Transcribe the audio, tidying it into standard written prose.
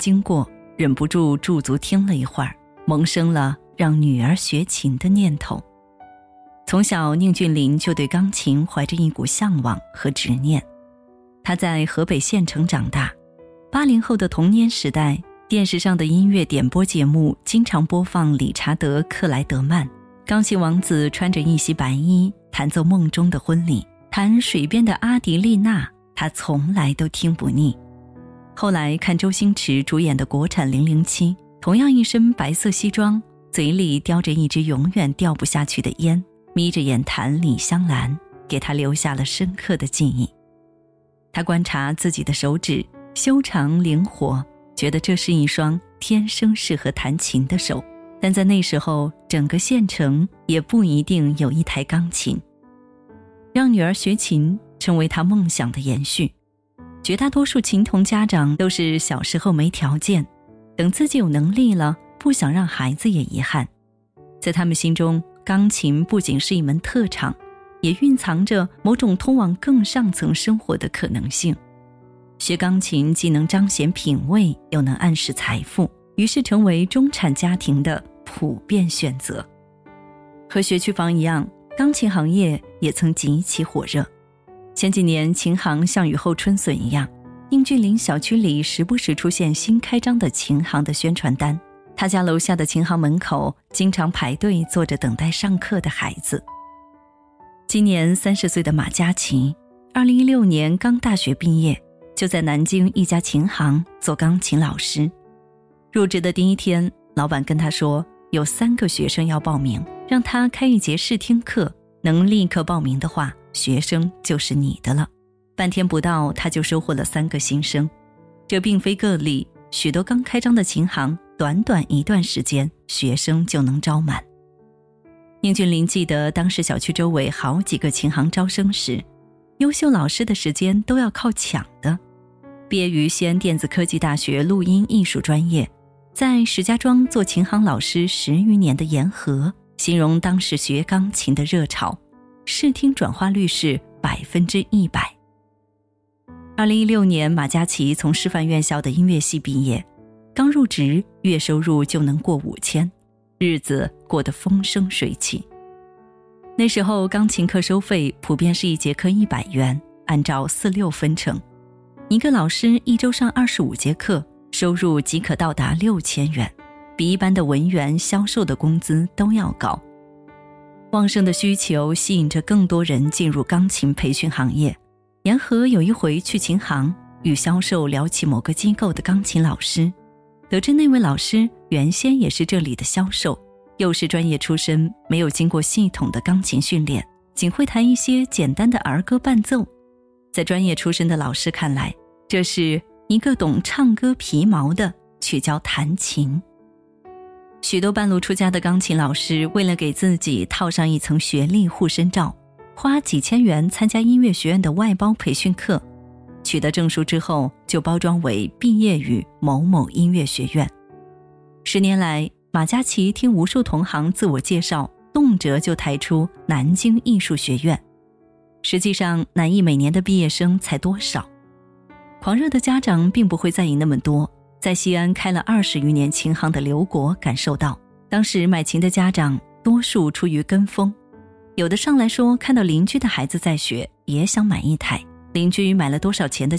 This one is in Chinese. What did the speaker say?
经过，忍不住驻足听了一会儿，萌生了让女儿学琴的念头。从小宁俊林就对钢琴怀着一股向往和执念。他在河北县城长大，80后的童年时代，电视上的音乐点播节目经常播放理查德·克莱德曼，钢琴王子穿着一袭白衣，弹奏梦中的婚礼，弹水边的阿迪丽娜，他从来都听不腻。后来看周星驰主演的国产007，同样一身白色西装，嘴里叼着一支永远掉不下去的烟，眯着眼弹李香兰，给他留下了深刻的记忆。他观察自己的手指修长灵活，觉得这是一双天生适合弹琴的手，但在那时候整个县城也不一定有一台钢琴。让女儿学琴成为他梦想的延续。绝大多数琴童家长都是小时候没条件，等自己有能力了，不想让孩子也遗憾。在他们心中，钢琴不仅是一门特长，也蕴藏着某种通往更上层生活的可能性。学钢琴既能彰显品味，又能暗示财富，于是成为中产家庭的普遍选择。和学区房一样，钢琴行业也曾极其火热。前几年琴行像雨后春笋一样，宁俊林小区里时不时出现新开张的琴行的宣传单，他家楼下的琴行门口经常排队坐着等待上课的孩子。今年30岁的马嘉祺2016年刚大学毕业，就在南京一家琴行做钢琴老师。入职的第一天，老板跟他说有3个学生要报名，让他开一节试听课，能立刻报名的话，学生就是你的了。半天不到，他就收获了3个新生。这并非个例，许多刚开张的琴行，短短一段时间，学生就能招满。宁俊林记得当时小区周围好几个琴行招生时，优秀老师的时间都要靠抢的。毕业于西安电子科技大学录音艺术专业，在石家庄做琴行老师10余年的严和，形容当时学钢琴的热潮，视听转化率是100%。2016年，马嘉祺从师范院校的音乐系毕业，刚入职，月收入就能过5000，日子过得风生水起。那时候钢琴课收费普遍是1节课100元，按照4-6分成，一个老师一周上25节课，收入即可到达6000元，比一般的文员销售的工资都要高。旺盛的需求吸引着更多人进入钢琴培训行业。严和有一回去琴行，与销售聊起某个机构的钢琴老师，得知那位老师原先也是这里的销售，又是专业出身，没有经过系统的钢琴训练，仅会弹一些简单的儿歌伴奏。在专业出身的老师看来，这是一个懂唱歌皮毛的去教弹琴。许多半路出家的钢琴老师为了给自己套上一层学历护身罩，花几千元参加音乐学院的外包培训课，取得证书之后就包装为毕业于某某音乐学院。10年来，马嘉祺听无数同行自我介绍，动辄就抬出南京艺术学院。实际上南艺每年的毕业生才多少？狂热的家长并不会在意那么多。在西安开了20余年琴行的刘国感受到，当时买琴的家长多数出于跟风，有的上来说看到邻居的孩子在学，也想买一台，邻居买了多少钱的